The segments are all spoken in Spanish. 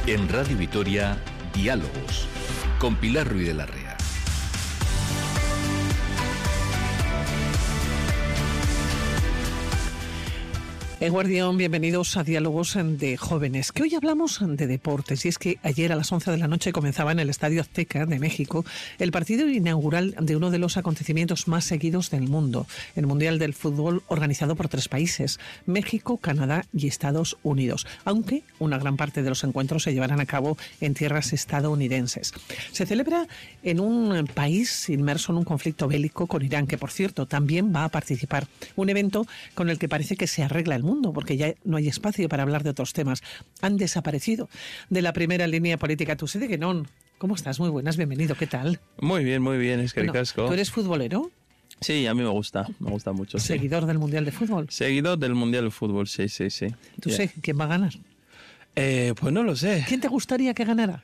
En Radio Vitoria, Diálogos, con Pilar Ruiz de la Rea. Eguardión, bienvenidos a Diálogos de Jóvenes, que hoy hablamos de deportes. Y es que ayer a las 11 de la noche comenzaba en el Estadio Azteca de México el partido inaugural de uno de los acontecimientos más seguidos del mundo, el Mundial del Fútbol, organizado por 3 países, México, Canadá y Estados Unidos, aunque una gran parte de los encuentros se llevarán a cabo en tierras estadounidenses. Se celebra en un país inmerso en un conflicto bélico con Irán, que por cierto también va a participar. Un evento con el que parece que se arregla el mundo, porque ya no hay espacio para hablar de otros temas. Han desaparecido de la primera línea política. Tú sé de que no. ¿Cómo estás? Muy buenas, bienvenido. ¿Qué tal? Muy bien, es que ricasco. ¿Tú eres futbolero? Sí, a mí me gusta mucho. ¿Seguidor del Mundial de Fútbol? Seguidor del Mundial de Fútbol, sí. ¿Tú sé quién va a ganar? Pues no lo sé. ¿Quién te gustaría que ganara?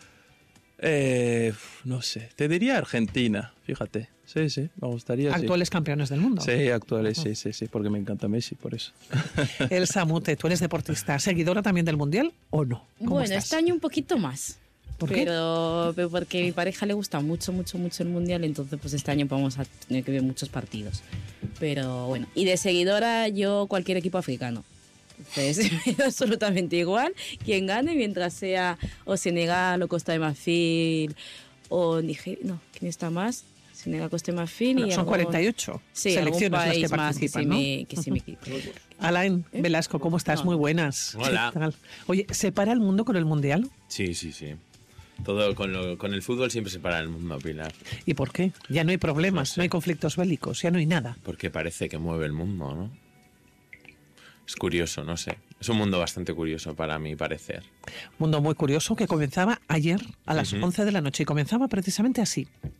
No sé, te diría Argentina, fíjate. Sí, me gustaría. Actuales campeones del mundo. Sí, actuales, sí, porque me encanta Messi, por eso. Elsa Mute, tú eres deportista, ¿seguidora también del Mundial o no? Bueno, estás? este año un poquito más. ¿Por qué? Pero porque a mi pareja le gusta mucho el Mundial, entonces pues este año vamos a tener que ver muchos partidos. Pero bueno, y de seguidora yo cualquier equipo africano. Entonces me da absolutamente igual quien gane, mientras sea o Senegal o Costa de Marfil o Nigeria. No, ¿quién está más? Senegal, Costa de Marfil y son 48 selecciones las que participan, ¿no? Que sí me Alain Velasco, ¿cómo estás? Muy buenas. Hola. ¿Qué tal? Oye, ¿se para el mundo con el Mundial? Sí. Todo con el fútbol siempre se para el mundo, Pilar. ¿Y por qué? Ya no hay problemas, no hay conflictos bélicos, ya no hay nada. Porque parece que mueve el mundo, ¿no? Es curioso, no sé. Es un mundo bastante curioso para mi parecer. Mundo muy curioso que comenzaba ayer a las 11 de la noche y comenzaba precisamente así.